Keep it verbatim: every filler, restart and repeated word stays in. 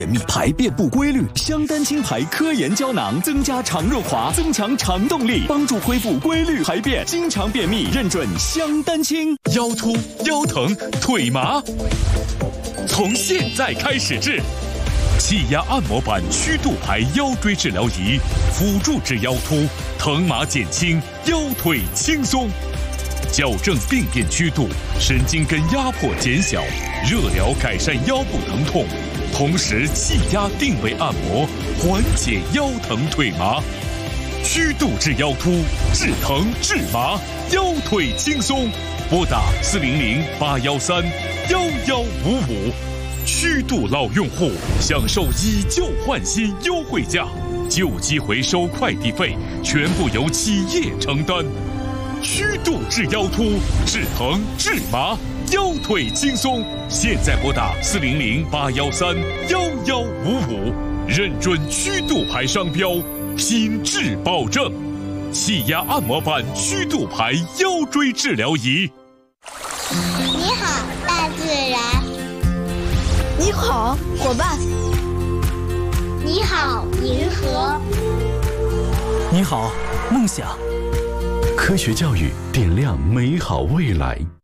便秘、排便不规律，香丹清排科研胶囊增加肠润滑，增强肠动力，帮助恢复规律排便。经常便秘，认准香丹清。 腰突、腰疼、腿麻，从现在开始治。气压按摩板曲度排腰椎治疗仪，辅助治腰突，疼麻减轻，腰腿轻松。矫正病变曲度，神经根压迫减小，热疗改善腰部疼痛，同时气压定位按摩，缓解腰疼腿麻。曲度治腰突，治疼治麻，腰腿轻松。拨打四零零八幺三幺幺五五。曲度老用户享受以旧换新优惠价，旧机回收快递费全部由企业承担。曲度治腰突，治疼治麻，腰腿轻松。现在拨打四零零八幺三幺幺五五，认准曲度牌商标，品质保证。气压按摩板曲度牌腰椎治疗仪。 你好，大自然。 你好，伙伴。 你好，银河。 你好，梦想。 科学教育点亮美好未来。